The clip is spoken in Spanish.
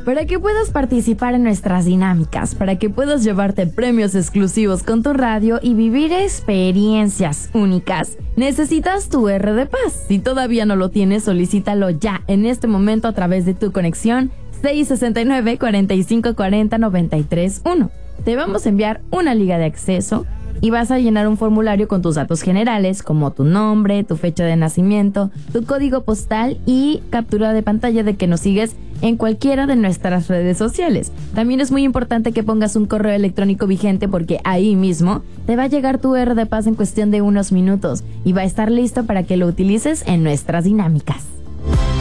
para que puedas participar en nuestras dinámicas, para que puedas llevarte premios exclusivos con tu radio y vivir experiencias únicas. Necesitas tu R de Paz. Si todavía no lo tienes, solicítalo ya en este momento a través de tu conexión 669-4540-931. Te vamos a enviar una liga de acceso y vas a llenar un formulario con tus datos generales como tu nombre, tu fecha de nacimiento, tu código postal y captura de pantalla de que nos sigues en cualquiera de nuestras redes sociales. También es muy importante que pongas un correo electrónico vigente porque ahí mismo te va a llegar tu R de Paz en cuestión de unos minutos y va a estar listo para que lo utilices en nuestras dinámicas.